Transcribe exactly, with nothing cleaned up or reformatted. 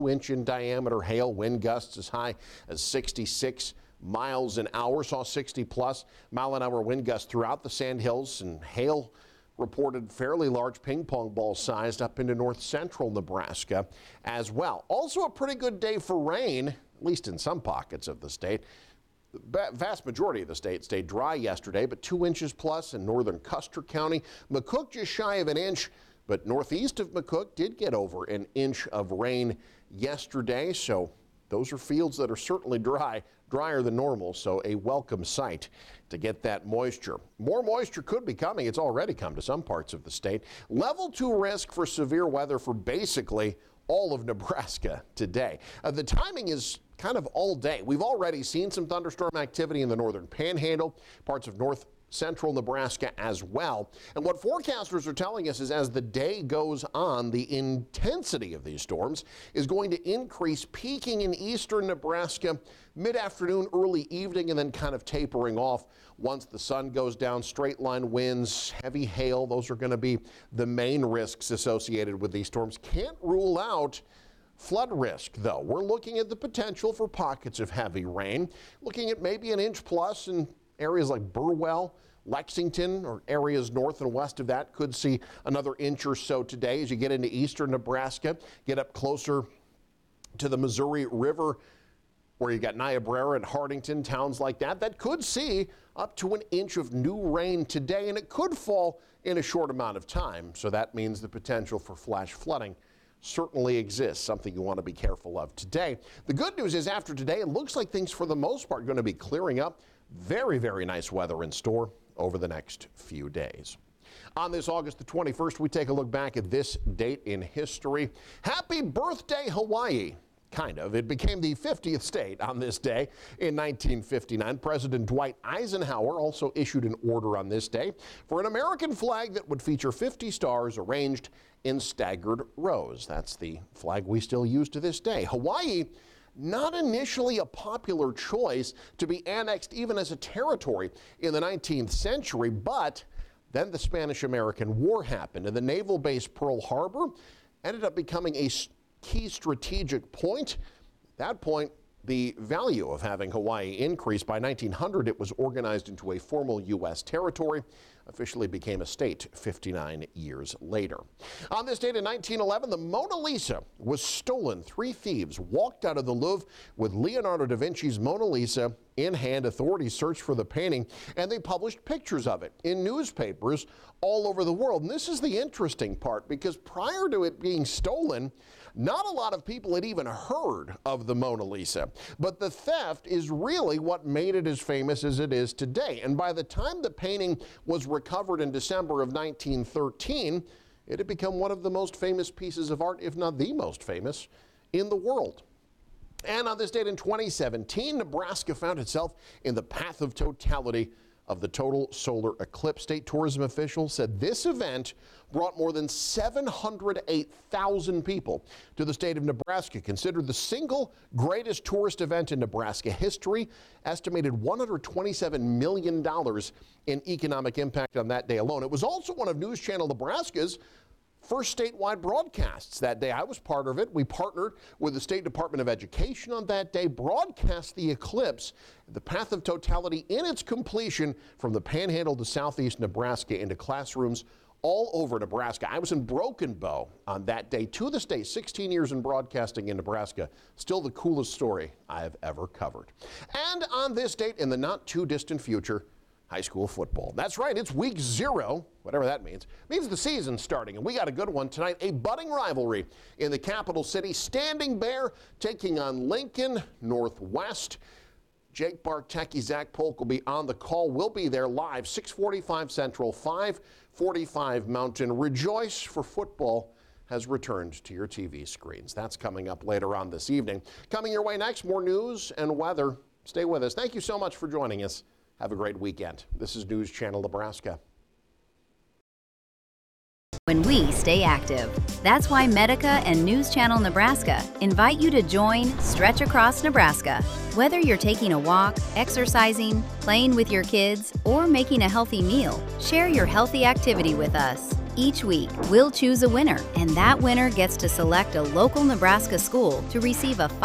inch in diameter hail, wind gusts as high as sixty-six miles an hour. Saw sixty plus mile an hour wind gusts throughout the Sandhills, and hail reported fairly large ping pong ball sized up into north central Nebraska as well. Also a pretty good day for rain, at least in some pockets of the state. The vast majority of the state stayed dry yesterday, but two inches plus in northern Custer County. McCook just shy of an inch, but northeast of McCook did get over an inch of rain yesterday. So those are fields that are certainly dry, drier than normal, so a welcome sight to get that moisture. More moisture could be coming. It's already come to some parts of the state. Level two risk for severe weather for basically all of Nebraska today. Uh, the timing is kind of all day. We've already seen some thunderstorm activity in the northern panhandle, parts of north central Nebraska as well. And what forecasters are telling us is as the day goes on, the intensity of these storms is going to increase, peaking in eastern Nebraska mid-afternoon, early evening, and then kind of tapering off once the sun goes down. Straight line winds, heavy hail, those are going to be the main risks associated with these storms. Can't rule out flood risk, though. We're looking at the potential for pockets of heavy rain, looking at maybe an inch plus in areas like Burwell, Lexington, or areas north and west of that could see another inch or so today as you get into eastern Nebraska, get up closer to the Missouri River, where you got Niobrara and Hardington, towns like that, that could see up to an inch of new rain today, and it could fall in a short amount of time. So that means the potential for flash flooding certainly exists, something you want to be careful of today. The good news is after today, it looks like things for the most part are going to be clearing up. Very, very nice weather in store over the next few days. On this August the twenty-first, we take a look back at this date in history. Happy birthday, Hawaii. Kind of. It became the fiftieth state on this day in nineteen fifty-nine. President Dwight Eisenhower also issued an order on this day for an American flag that would feature fifty stars arranged in staggered rows. That's the flag we still use to this day. Hawaii, not initially a popular choice to be annexed even as a territory in the nineteenth century, but then the Spanish-American War happened, and the naval base Pearl Harbor ended up becoming a key strategic point. At that point, the value of having Hawaii increased. By nineteen hundred, it was organized into a formal U S territory, officially became a state fifty-nine years later. On this date in nineteen eleven, the Mona Lisa was stolen. Three thieves walked out of the Louvre with Leonardo da Vinci's Mona Lisa in hand. Authorities searched for the painting, and they published pictures of it in newspapers all over the world. And this is the interesting part, because prior to it being stolen, not a lot of people had even heard of the Mona Lisa. But the theft is really what made it as famous as it is today. And by the time the painting was recovered in December of nineteen thirteen, it had become one of the most famous pieces of art, if not the most famous, in the world. And on this date in twenty seventeen, Nebraska found itself in the path of totality of the total solar eclipse. State tourism officials said this event brought more than seven hundred eight thousand people to the state of Nebraska, considered the single greatest tourist event in Nebraska history, estimated one hundred twenty-seven million dollars in economic impact on that day alone. It was also one of News Channel Nebraska's first statewide broadcasts that day. I was part of it. We partnered with the State Department of Education on that day, broadcast the eclipse, the path of totality in its completion from the Panhandle to southeast Nebraska into classrooms all over Nebraska. I was in Broken Bow on that day. To this day, sixteen years in broadcasting in Nebraska, still the coolest story I have ever covered. And on this date in the not too distant future, high school football. That's right, it's week zero, whatever that means. It means the season's starting, and we got a good one tonight. A budding rivalry in the capital city. Standing Bear taking on Lincoln Northwest. Jake Bartecki, Zach Polk will be on the call. We'll be there live, six forty-five Central, five forty-five Mountain. Rejoice, for football has returned to your T V screens. That's coming up later on this evening. Coming your way next, more news and weather. Stay with us. Thank you so much for joining us. Have a great weekend. This is News Channel Nebraska. When we stay active. That's why Medica and News Channel Nebraska invite you to join Stretch Across Nebraska. Whether you're taking a walk, exercising, playing with your kids, or making a healthy meal, share your healthy activity with us. Each week, we'll choose a winner, and that winner gets to select a local Nebraska school to receive a